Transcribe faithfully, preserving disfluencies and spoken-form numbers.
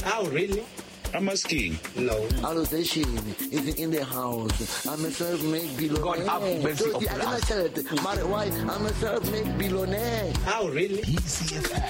Oh, really? I'm asking. No. Allozation is in the house. I'm a self-made billionaire. God have mercy So, upon I us. tell it, my wife, I'm a self-made billionaire. Oh, really? E C F M.